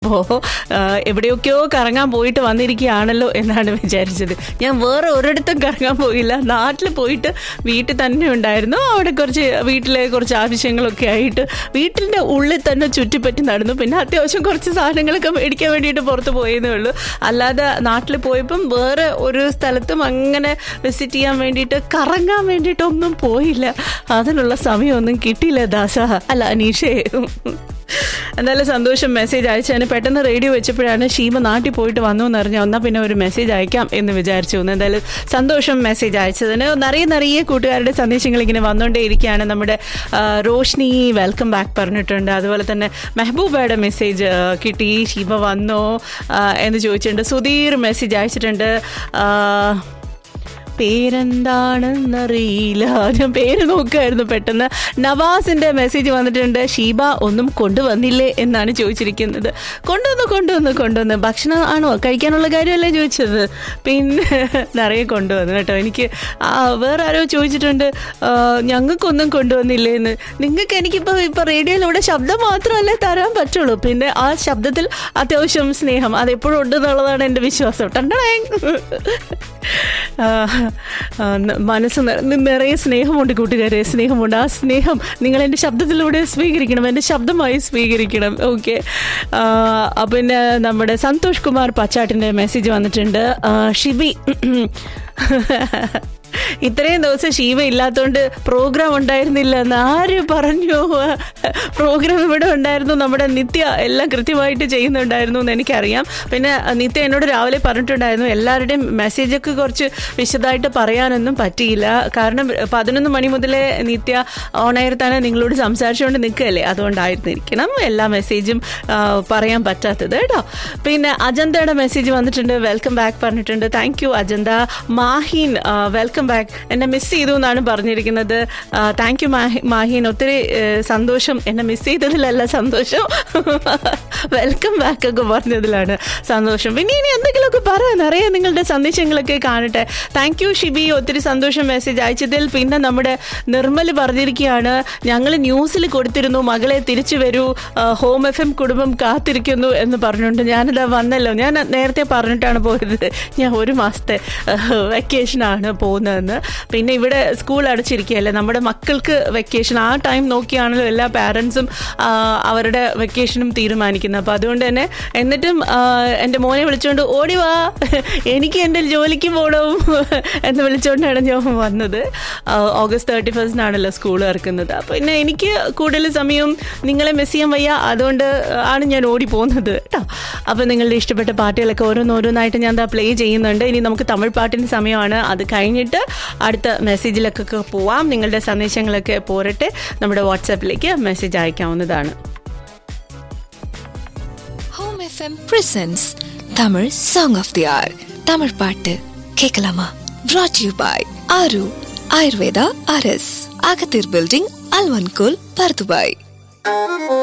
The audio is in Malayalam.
അപ്പോൾ എവിടെയൊക്കെയോ കറങ്ങാൻ പോയിട്ട് വന്നിരിക്കുകയാണല്ലോ എന്നാണ് വിചാരിച്ചത്. ഞാൻ വേറെ ഒരിടത്തും കറങ്ങാൻ പോയില്ല, നാട്ടിൽ പോയിട്ട് വീട്ടിൽ തന്നെ ഉണ്ടായിരുന്നു. അവിടെ വീട്ടിലെ കുറച്ച് ആവശ്യങ്ങളൊക്കെ ആയിട്ട് വീട്ടിൻ്റെ ഉള്ളിൽ തന്നെ ചുറ്റിപ്പറ്റി നടന്നു. പിന്നെ അത്യാവശ്യം കുറച്ച് സാധനങ്ങളൊക്കെ മേടിക്കാൻ വേണ്ടിയിട്ട് പുറത്ത് പോയെന്നേ ഉള്ളൂ. അല്ലാതെ നാട്ടിൽ പോയപ്പം വേറെ ഒരു സ്ഥലത്തും അങ്ങനെ വിസിറ്റ് ചെയ്യാൻ വേണ്ടിയിട്ട് കറങ്ങാൻ വേണ്ടിയിട്ടൊന്നും പോയില്ല. അതിനുള്ള സമയമൊന്നും കിട്ടിയില്ല ദാസ, അല്ല അനീഷേ. എന്തായാലും സന്തോഷം മെസ്സേജ് അയച്ചതിന്. പെട്ടെന്ന് റേഡിയോ വെച്ചപ്പോഴാണ് ഷീമ നാട്ടിൽ പോയിട്ട് വന്നു എന്നറിഞ്ഞ എന്നാൽ പിന്നെ ഒരു മെസ്സേജ് അയക്കാം എന്ന് വിചാരിച്ചു. എന്തായാലും സന്തോഷം മെസ്സേജ് അയച്ചതിന്. നിറയെ കൂട്ടുകാരുടെ സന്ദേശങ്ങൾ ഇങ്ങനെ വന്നുകൊണ്ടേ ഇരിക്കുകയാണ്. നമ്മുടെ റോഷ്നി വെൽക്കം ബാക്ക് പറഞ്ഞിട്ടുണ്ട്. അതുപോലെ തന്നെ മെഹബൂബയുടെ മെസ്സേജ് കിട്ടി, ഷീമ വന്നോ എന്ന് ചോദിച്ചിട്ടുണ്ട്. സുധീർ മെസ്സേജ് അയച്ചിട്ടുണ്ട്. പേരെന്താണെന്നറിയില്ല, ഞാൻ പേര് നോക്കുമായിരുന്നു പെട്ടെന്ന്. നവാസിൻ്റെ മെസ്സേജ് വന്നിട്ടുണ്ട്. ഷീബ ഒന്നും കൊണ്ടുവന്നില്ലേ എന്നാണ് ചോദിച്ചിരിക്കുന്നത്. കൊണ്ടുവന്നു. ഭക്ഷണം ആണോ, കഴിക്കാനുള്ള കാര്യമല്ലേ ചോദിച്ചത്? പിന്നെ നിറയെ കൊണ്ടുവന്നു കേട്ടോ. എനിക്ക് വേറെ ആരോ ചോദിച്ചിട്ടുണ്ട് ഞങ്ങൾക്കൊന്നും കൊണ്ടുവന്നില്ലേ എന്ന്. നിങ്ങൾക്ക് എനിക്കിപ്പോൾ റേഡിയോയിലൂടെ ശബ്ദം മാത്രമല്ലേ തരാൻ പറ്റുള്ളൂ, പിന്നെ ആ ശബ്ദത്തിൽ അത്യാവശ്യം സ്നേഹം അതെപ്പോഴും ഉണ്ടെന്നുള്ളതാണ് എൻ്റെ വിശ്വാസം. ടണ്ടേ മനസ്സ് നിറയെ സ്നേഹമുണ്ട് കൂട്ടുകാരെ, സ്നേഹമുണ്ട്. ആ സ്നേഹം നിങ്ങൾ എൻ്റെ ശബ്ദത്തിലൂടെ സ്വീകരിക്കണം, എൻ്റെ ശബ്ദമായി സ്വീകരിക്കണം. ഓക്കെ. പിന്നെ നമ്മുടെ സന്തോഷ് കുമാർ പച്ചാട്ടിൻ്റെ മെസ്സേജ് വന്നിട്ടുണ്ട്. ഷിബി ഇത്രയും ദിവസം ഷീവ ഇല്ലാത്തതുകൊണ്ട് പ്രോഗ്രാം ഉണ്ടായിരുന്നില്ല എന്ന് ആര് പറഞ്ഞു? പ്രോഗ്രാം ഇവിടെ ഉണ്ടായിരുന്നു. നമ്മുടെ നിത്യ എല്ലാം കൃത്യമായിട്ട് ചെയ്യുന്നുണ്ടായിരുന്നു എന്ന് എനിക്കറിയാം. പിന്നെ നിത്യ എന്നോട് രാവിലെ പറഞ്ഞിട്ടുണ്ടായിരുന്നു എല്ലാവരുടെയും മെസ്സേജൊക്കെ കുറച്ച് വിശദമായിട്ട് പറയാനൊന്നും പറ്റിയില്ല. കാരണം 11 മണി മുതലേ നിത്യ ഓൺ എയർ തന്നെ നിങ്ങളോട് സംസാരിച്ചുകൊണ്ട് നിൽക്കുകയല്ലേ, അതുകൊണ്ടായിരുന്നിരിക്കണം എല്ലാ മെസ്സേജും പറയാൻ പറ്റാത്തത് കേട്ടോ. പിന്നെ അജന്തയുടെ മെസ്സേജ് വന്നിട്ടുണ്ട്. വെൽക്കം ബാക്ക് പറഞ്ഞിട്ടുണ്ട്. Thank you Ajanta. Maheen welcome back, എന്നെ മിസ് ചെയ്തു എന്നാണ് പറഞ്ഞിരിക്കുന്നത്. താങ്ക് യു മാഹീൻ, ഒത്തിരി സന്തോഷം. എന്നെ മിസ് ചെയ്തതിലല്ല സന്തോഷം, വെൽക്കം ബാക്ക് ഒക്കെ പറഞ്ഞതിലാണ് സന്തോഷം. പിന്നെ ഇനി എന്തെങ്കിലുമൊക്കെ പറയാൻ അറിയാം, നിങ്ങളുടെ സന്ദേശങ്ങളൊക്കെ കാണട്ടെ. താങ്ക് യു ഷിബി, ഒത്തിരി സന്തോഷം മെസ്സേജ് അയച്ചതിൽ. പിന്നെ നമ്മുടെ നിർമ്മൽ പറഞ്ഞിരിക്കുകയാണ്, ഞങ്ങൾ ന്യൂസിൽ കൊടുത്തിരുന്നു മകളെ തിരിച്ചു വരൂ, ഹോം FM കുടുംബം കാത്തിരിക്കുന്നു എന്ന് പറഞ്ഞുകൊണ്ട്. ഞാനിതാ വന്നല്ലോ, ഞാൻ നേരത്തെ പറഞ്ഞിട്ടാണ് പോയത്. ഞാൻ 1 മാസത്തെ വെക്കേഷനാണ് പോകുന്നതെന്ന്. പിന്നെ ഇവിടെ സ്കൂൾ അടച്ചിരിക്കുകയല്ലേ, നമ്മുടെ മക്കൾക്ക് വെക്കേഷൻ ആ ടൈം നോക്കിയാണല്ലോ എല്ലാ പാരൻസും അവരുടെ വെക്കേഷനും തീരുമാനിക്കുന്നത്. അപ്പോൾ അതുകൊണ്ട് തന്നെ എന്നിട്ടും എൻ്റെ മോനെ വിളിച്ചുകൊണ്ട് ഓടി വാ, എനിക്ക് എൻ്റെ ജോലിക്ക് പോകണം എന്ന് വിളിച്ചുകൊണ്ടാണ് ഞാൻ വന്നത്. ഓഗസ്റ്റ് 31 സ്കൂൾ ഇറക്കുന്നത്. അപ്പോൾ പിന്നെ എനിക്ക് കൂടുതൽ സമയം നിങ്ങളെ മിസ് ചെയ്യാൻ വയ്യ, അതുകൊണ്ട് ആണ് ഞാൻ ഓടി പോകുന്നത് കേട്ടോ. അപ്പോൾ നിങ്ങളുടെ ഇഷ്ടപ്പെട്ട പാട്ടുകളൊക്കെ ഓരോന്നായിട്ട് ഞാൻ പ്ലേ ചെയ്യുന്നുണ്ട്. ഇനി നമുക്ക് തമിഴ് പാട്ടിൻ്റെ സമയമാണ്. അത് കഴിഞ്ഞിട്ട് അടുത്ത മെസ്സേജിലൊക്കെ പോവാം. നിങ്ങളുടെ സന്ദേശങ്ങളൊക്കെ പോരട്ടെ, നമ്മുടെ വാട്സാപ്പിലേക്ക് മെസ്സേജ് അയക്കാവുന്നതാണ്. Home FM presents Tamil Song of the Hour. Tamil പാട്ട് കേൾക്കലാമാ? brought to you by ആരു ആയുർവേദ RS, അകത്തീർ ബിൽഡിംഗ്, അൽവൻകൂൽ, പർദുബായ്.